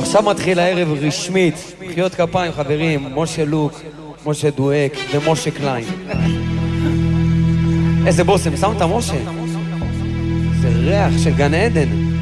עכשיו מתחיל הערב רשמית, מחיאות כפיים חברים, משה לוק, משה דואק ומשה קליין. איזה בושם, שם את משה? זה ריח של גן עדן.